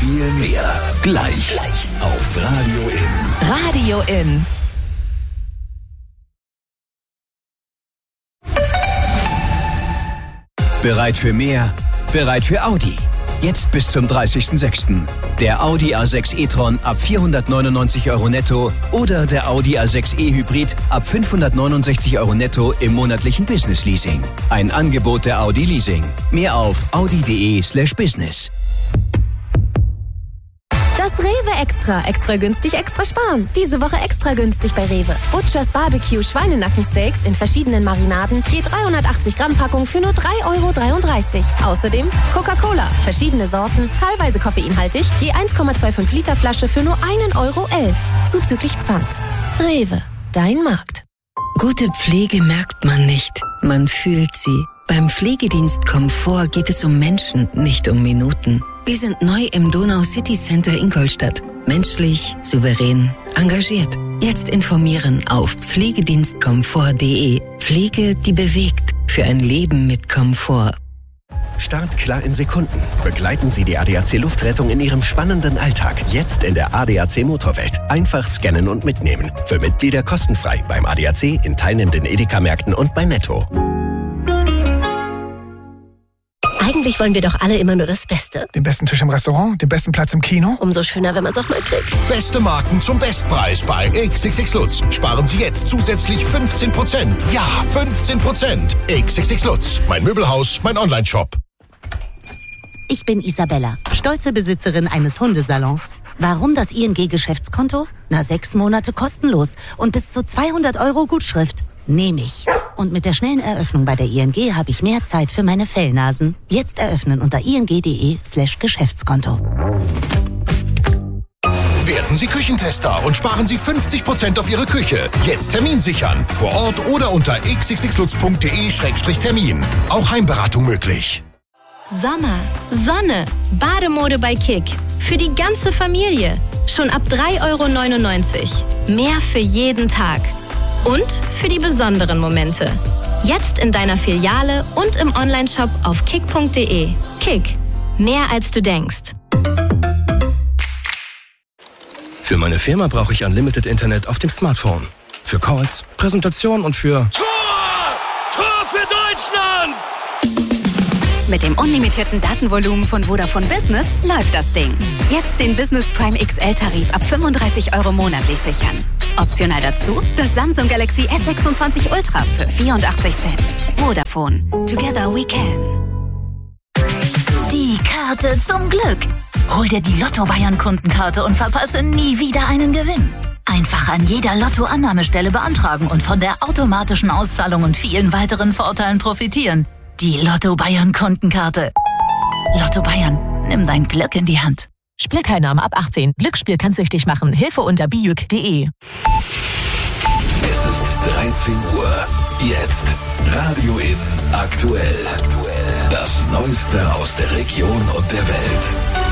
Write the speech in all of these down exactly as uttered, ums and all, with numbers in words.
viel mehr. Gleich, Gleich. auf Radio In. Radio In. Bereit für mehr? Bereit für Audi? Jetzt bis zum dreißigsten sechsten Der Audi A sechs e-tron ab vierhundertneunundneunzig Euro netto oder der Audi A sechs e-Hybrid ab fünfhundertneunundsechzig Euro netto im monatlichen Business Leasing. Ein Angebot der Audi Leasing. Mehr auf audi.de slash business. Das Rewe Extra. Extra günstig, extra sparen. Diese Woche extra günstig bei Rewe. Butchers Barbecue Schweinenackensteaks in verschiedenen Marinaden. Je dreihundertachtzig Gramm Packung für nur drei Euro dreiunddreißig. Außerdem Coca-Cola. Verschiedene Sorten, teilweise koffeinhaltig. Je eins Komma fünfundzwanzig Liter Flasche für nur ein Euro elf. Zuzüglich Pfand. Rewe. Dein Markt. Gute Pflege merkt man nicht. Man fühlt sie. Beim Pflegedienst Komfort geht es um Menschen, nicht um Minuten. Wir sind neu im Donau City Center Ingolstadt. Menschlich, souverän, engagiert. Jetzt informieren auf pflegedienstkomfort punkt de. Pflege, die bewegt. Für ein Leben mit Komfort. Start klar in Sekunden. Begleiten Sie die A D A C Luftrettung in Ihrem spannenden Alltag. Jetzt in der A D A C Motorwelt. Einfach scannen und mitnehmen. Für Mitglieder kostenfrei beim A D A C, in teilnehmenden Edeka-Märkten und bei Netto. Eigentlich wollen wir doch alle immer nur das Beste. Den besten Tisch im Restaurant, den besten Platz im Kino. Umso schöner, wenn man es auch mal kriegt. Beste Marken zum Bestpreis bei X X X Lutz. Sparen Sie jetzt zusätzlich fünfzehn Prozent. Ja, fünfzehn Prozent. X X X Lutz. Mein Möbelhaus, mein Online-Shop. Ich bin Isabella, stolze Besitzerin eines Hundesalons. Warum das I N G-Geschäftskonto? Na, sechs Monate kostenlos und bis zu zweihundert Euro Gutschrift. Nehme ich. Und mit der schnellen Eröffnung bei der I N G habe ich mehr Zeit für meine Fellnasen. Jetzt eröffnen unter ing.de slash Geschäftskonto. Werden Sie Küchentester und sparen Sie fünfzig Prozent auf Ihre Küche. Jetzt Termin sichern. Vor Ort oder unter x x x lutz punkt de schrägstrich termin. Auch Heimberatung möglich. Sommer, Sonne, Bademode bei Kick. Für die ganze Familie. Schon ab drei Euro neunundneunzig. Mehr für jeden Tag. Und für die besonderen Momente. Jetzt in deiner Filiale und im Onlineshop auf kick punkt de. Kick. Mehr als du denkst. Für meine Firma brauche ich Unlimited Internet auf dem Smartphone. Für Calls, Präsentationen und für... Tor! Tor für Deutschland! Mit dem unlimitierten Datenvolumen von Vodafone Business läuft das Ding. Jetzt den Business Prime X L-Tarif ab fünfunddreißig Euro monatlich sichern. Optional dazu das Samsung Galaxy S sechsundzwanzig Ultra für vierundachtzig Cent. Vodafone. Together we can. Die Karte zum Glück. Hol dir die Lotto Bayern Kundenkarte und verpasse nie wieder einen Gewinn. Einfach an jeder Lotto-Annahmestelle beantragen und von der automatischen Auszahlung und vielen weiteren Vorteilen profitieren. Die Lotto Bayern Kundenkarte. Lotto Bayern, nimm dein Glück in die Hand. Spielteilnahme ab achtzehn. Glücksspiel kann süchtig machen. Hilfe unter bijuk punkt de. Es ist dreizehn Uhr. Jetzt Radio In aktuell. Das Neueste aus der Region und der Welt.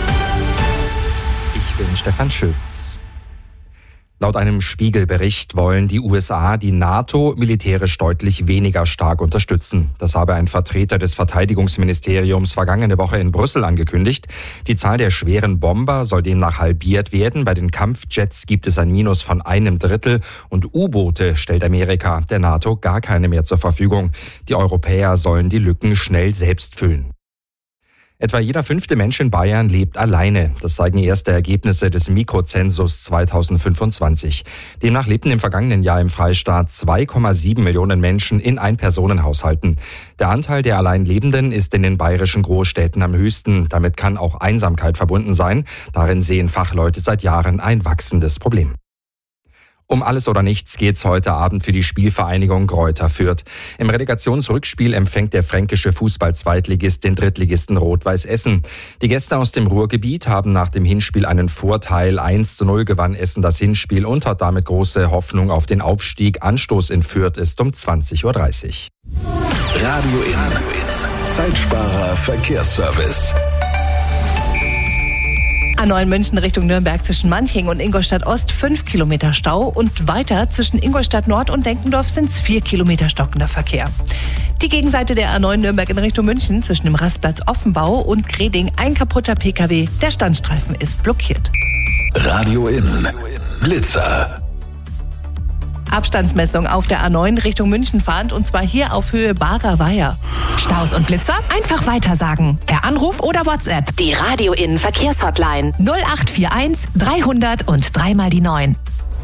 Ich bin Stefan Schütz. Laut einem Spiegel-Bericht wollen die U S A die NATO militärisch deutlich weniger stark unterstützen. Das habe ein Vertreter des Verteidigungsministeriums vergangene Woche in Brüssel angekündigt. Die Zahl der schweren Bomber soll demnach halbiert werden. Bei den Kampfjets gibt es ein Minus von einem Drittel und U-Boote stellt Amerika der NATO gar keine mehr zur Verfügung. Die Europäer sollen die Lücken schnell selbst füllen. Etwa jeder fünfte Mensch in Bayern lebt alleine. Das zeigen erste Ergebnisse des Mikrozensus zweitausendfünfundzwanzig. Demnach lebten im vergangenen Jahr im Freistaat zwei Komma sieben Millionen Menschen in Einpersonenhaushalten. Der Anteil der Alleinlebenden ist in den bayerischen Großstädten am höchsten. Damit kann auch Einsamkeit verbunden sein. Darin sehen Fachleute seit Jahren ein wachsendes Problem. Um alles oder nichts geht's heute Abend für die Spielvereinigung Greuther Fürth. Im Relegationsrückspiel empfängt der fränkische Fußball-Zweitligist den Drittligisten Rot-Weiß Essen. Die Gäste aus dem Ruhrgebiet haben nach dem Hinspiel einen Vorteil. eins zu null gewann Essen das Hinspiel und hat damit große Hoffnung auf den Aufstieg. Anstoß in Fürth ist um zwanzig Uhr dreißig. Radio In. Zeitsparer Verkehrsservice. A neun München Richtung Nürnberg zwischen Manching und Ingolstadt Ost fünf Kilometer Stau und weiter zwischen Ingolstadt Nord und Denkendorf sind es vier Kilometer stockender Verkehr. Die Gegenseite der A neun Nürnberg in Richtung München zwischen dem Rastplatz Offenbau und Greding ein kaputter P K W. Der Standstreifen ist blockiert. Radio In. Blitzer. Abstandsmessung auf der A neun Richtung München fahrend und zwar hier auf Höhe Barer Weiher. Staus und Blitzer? Einfach weitersagen. Per Anruf oder WhatsApp. Die Radio In Verkehrshotline null acht vier eins dreihundert und dreimal die neun.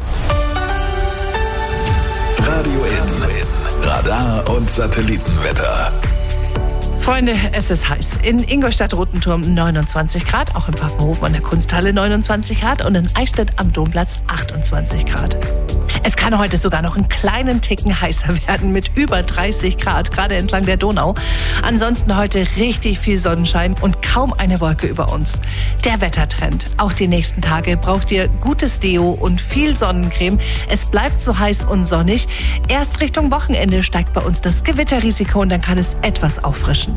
Radio In. Radar und Satellitenwetter. Freunde, es ist heiß. In Ingolstadt-Rotenturm neunundzwanzig Grad, auch im Pfaffenhof an der Kunsthalle neunundzwanzig Grad und in Eichstätt am Domplatz achtundzwanzig Grad. Es kann heute sogar noch einen kleinen Ticken heißer werden mit über dreißig Grad, gerade entlang der Donau. Ansonsten heute richtig viel Sonnenschein und kaum eine Wolke über uns. Der Wettertrend. Auch die nächsten Tage braucht ihr gutes Deo und viel Sonnencreme. Es bleibt so heiß und sonnig. Erst Richtung Wochenende steigt bei uns das Gewitterrisiko und dann kann es etwas auffrischen.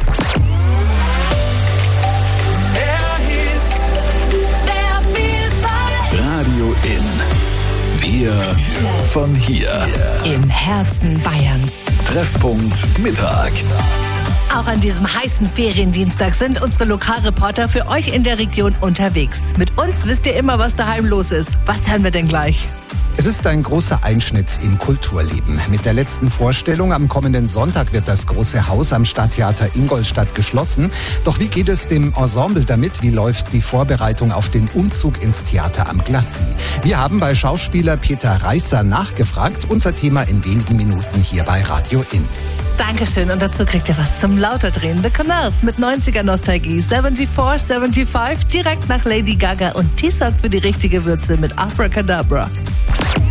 Radio In. Wir von hier. Im Herzen Bayerns. Treffpunkt Mittag. Auch an diesem heißen Feriendienstag sind unsere Lokalreporter für euch in der Region unterwegs. Mit uns wisst ihr immer, was daheim los ist. Was hören wir denn gleich? Es ist ein großer Einschnitt im Kulturleben. Mit der letzten Vorstellung am kommenden Sonntag wird das große Haus am Stadttheater Ingolstadt geschlossen. Doch wie geht es dem Ensemble damit? Wie läuft die Vorbereitung auf den Umzug ins Theater am Glacis? Wir haben bei Schauspieler Peter Reißer nachgefragt. Unser Thema in wenigen Minuten hier bei Radio In. Dankeschön und dazu kriegt ihr was zum Lauterdrehen. The Canals mit neunziger Nostalgie. vierundsiebzig, fünfundsiebzig direkt nach Lady Gaga und die sorgt für die richtige Würze mit Abracadabra.